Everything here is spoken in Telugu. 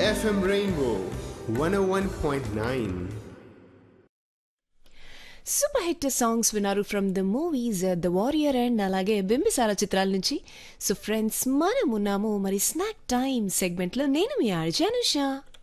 FM Rainbow 101.9. Super hit songs విన్నారు from the movies the warrior and అలాగే బింబిసార చిత్రాల నుంచి. సో ఫ్రెండ్స్, మనం ఉన్నాము మరి స్నాక్ టైమ్ సెగ్మెంట్లో. నేను మీ ఆర్జే అనుష.